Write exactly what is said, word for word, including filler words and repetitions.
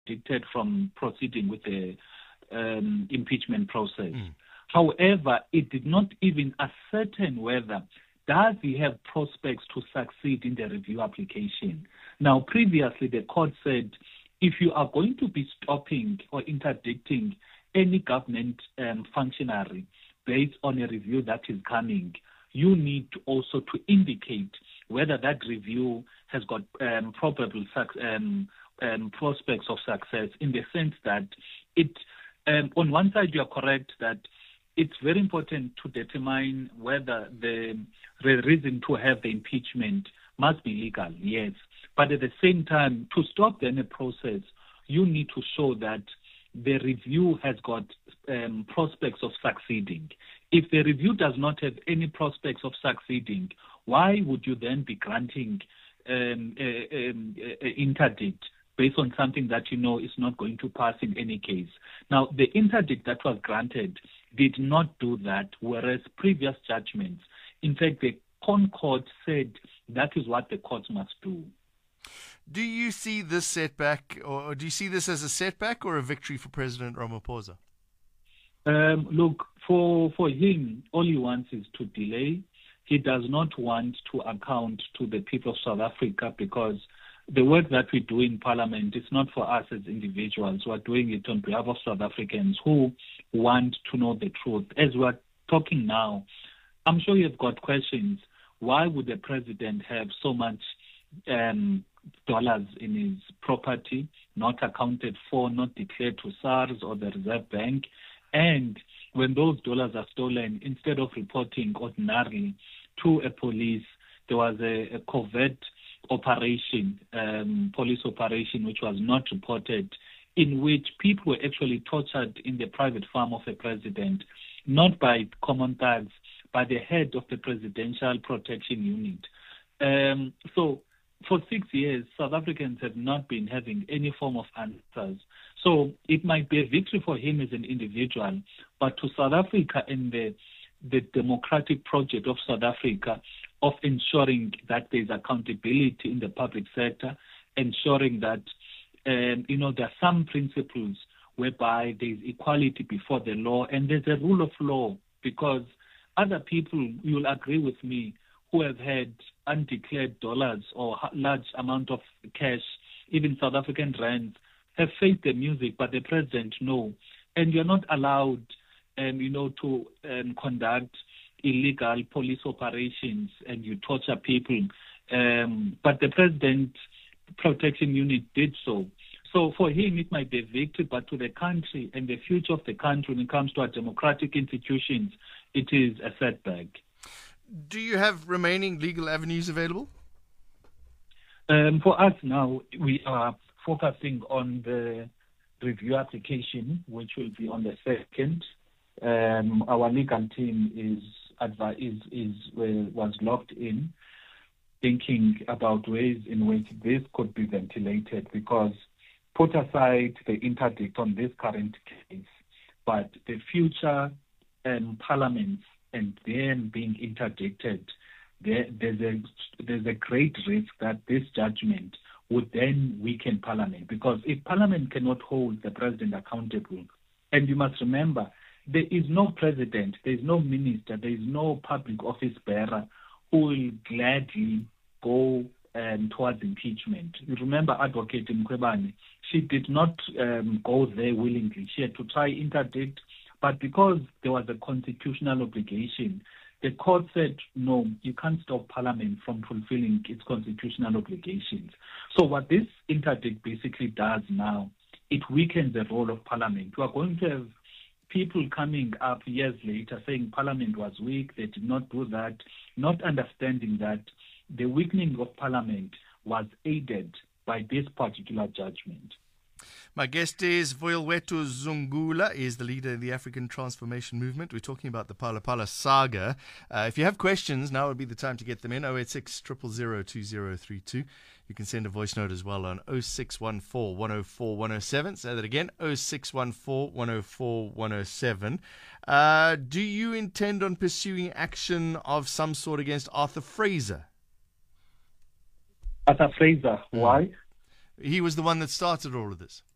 interdicted from proceeding with the um, impeachment process. Mm. However, it did not even ascertain whether does he have prospects to succeed in the review application. Now, previously, the court said if you are going to be stopping or interdicting any government um, functionary based on a review that is coming, you need to also to indicate whether that review has got um, probable um, um, prospects of success, in the sense that it, um, on one side, you are correct that it's very important to determine whether the, the reason to have the impeachment must be legal, yes. But at the same time, to stop any process, you need to show that the review has got um, prospects of succeeding. If the review does not have any prospects of succeeding, why would you then be granting um, a, a, a interdict based on something that you know is not going to pass in any case? Now, the interdict that was granted did not do that, whereas previous judgments, in fact, the Concord said that is what the courts must do. Do you see this setback, or do you see this as a setback or a victory for President Ramaphosa? Um, look, for for him, all he wants is to delay. He does not want to account to the people of South Africa, because the work that we do in Parliament is not for us as individuals. We're doing it on behalf of South Africans who want to know the truth. As we're talking now, I'm sure you've got questions. Why would the president have so much um, dollars in his property, not accounted for, not declared to SARS or the Reserve Bank? And when those dollars are stolen, instead of reporting ordinarily to a police, there was a, a covert operation, um, police operation, which was not reported, in which people were actually tortured in the private farm of the president, not by common thugs, by the head of the Presidential Protection Unit. Um, so for six years, South Africans have not been having any form of answers. So it might be a victory for him as an individual, but to South Africa and the, the democratic project of South Africa of ensuring that there's accountability in the public sector, ensuring that, um, you know, there are some principles whereby there's equality before the law and there's a rule of law, because other people, you'll agree with me, who have had undeclared dollars or large amount of cash, even South African rands, have faced the music, but the president, no. And you're not allowed, um, you know, to um, conduct illegal police operations and you torture people. Um, but the President Protection Unit did so. So for him, it might be a victory, but to the country and the future of the country when it comes to our democratic institutions, it is a setback. Do you have remaining legal avenues available? Um, for us now, we are focusing on the review application, which will be on the second. Um, our legal team is, advi- is, is uh, was locked in, thinking about ways in which this could be ventilated, because put aside the interdict on this current case, but the future um, parliaments and them being interdicted, there, there's a there's a great risk that this judgment would then weaken Parliament, because if Parliament cannot hold the president accountable, and you must remember, there is no president, there is no minister, there is no public office bearer who will gladly go um, towards impeachment. You remember Advocate Mkhwebane, she did not um, go there willingly. She had to try interdict, but because there was a constitutional obligation, the court said, no, you can't stop Parliament from fulfilling its constitutional obligations. So what this interdict basically does now, it weakens the role of Parliament. We are going to have people coming up years later saying Parliament was weak, they did not do that, not understanding that the weakening of Parliament was aided by this particular judgment. My guest is Vuyelwethu Zungula, is the leader of the African Transformation Movement. We're talking about the Phala Phala saga. Uh, if you have questions, now would be the time to get them in. oh eight six, zero zero zero, two zero three two. You can send a voice note as well on oh six one four, one oh four, one oh seven. Say that again, oh six one four, one oh four, one oh seven. Uh, do you intend on pursuing action of some sort against Arthur Fraser? Arthur Fraser, why? He was the one that started all of this.